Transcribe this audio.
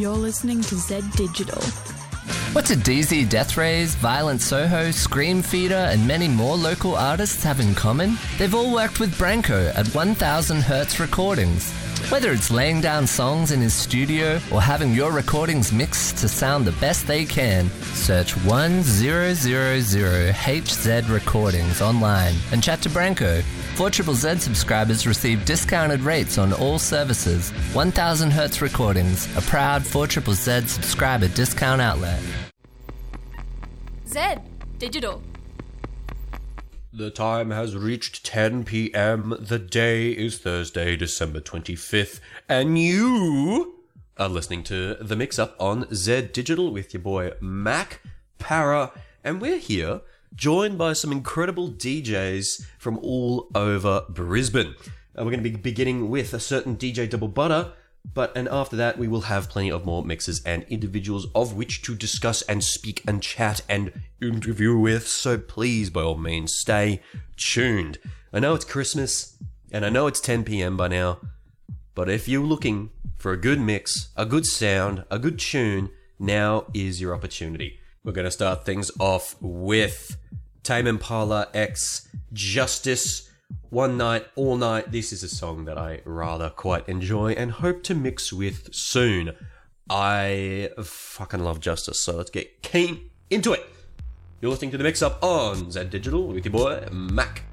You're listening to Zed Digital. What do DZ Death Rays, Violent Soho, Scream Feeder, and many more local artists have in common? They've all worked with Branko at 1000 Hertz Recordings. Whether it's laying down songs in his studio or having your recordings mixed to sound the best they can, search 1000HZ Recordings online and chat to Branko. 4ZZZ subscribers receive discounted rates on all services. 1000 Hertz Recordings, a proud 4ZZZ subscriber discount outlet. Zed Digital. The time has reached 10 p.m. The day is Thursday, December 25th, and you are listening to The Mix Up on Zed Digital with your boy Mac, Para, and we're here joined by some incredible DJs from all over Brisbane. We're going to be beginning with a certain DJ Double Butter, and after that we will have plenty of more mixes and individuals of which to discuss and speak and chat and interview with, so please by all means stay tuned. I know it's Christmas and I know it's 10 p.m. by now, but if you're looking for a good mix, a good sound, a good tune, now is your opportunity. We're going to start things off with Tame Impala X Justice, One Night, All Night. This is a song that I rather quite enjoy and hope to mix with soon. I fucking love Justice, so let's get keen into it. You're listening to The Mix Up on Zed Digital with your boy Mac.